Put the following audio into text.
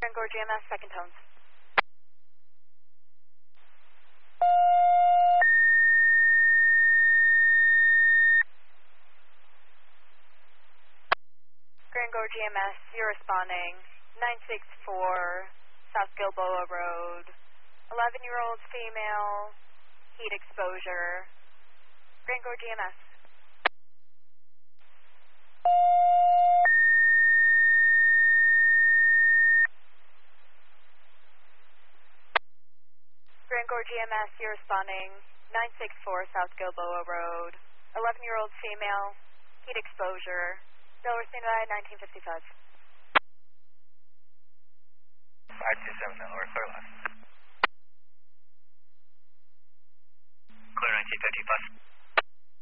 Gore GMS, second tones. Grand Gore GMS, you're responding. 964 South Gilboa Road. 11-year-old female, heat exposure. Grand Gore GMS. Grand Gore GMS, you're responding. 964 South Gilboa Road. 11-year-old female, heat exposure. Bill Racine 1955. 527 or clear left. Clear 1950 plus.